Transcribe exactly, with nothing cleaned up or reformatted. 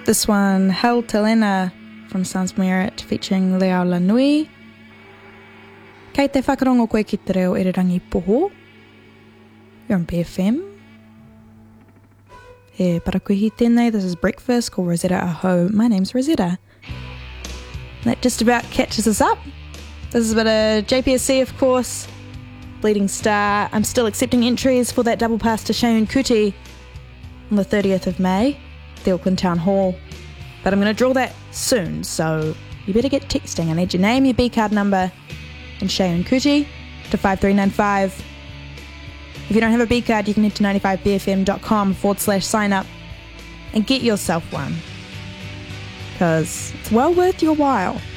This one, Hel Telena from Sans Merit, featuring Leo La Nui. Kei te whakarongo koe ki te reo Irirangi Poho. You're on B F M. He parakuhi tēnei, this is Breakfast, called Rosetta Aho. My name's Rosetta. That just about catches us up. This is a bit of J P S C, of course. Bleeding Star. I'm still accepting entries for that double pass to Seun Kuti on the thirtieth of May, the Auckland Town Hall. But I'm going to draw that soon, so you better get texting. I need your name, your B-card number, and Seun Kuti to five three nine five. If you don't have a B-card, you can head to ninety-five b f m dot com forward slash sign up and get yourself one, because it's well worth your while.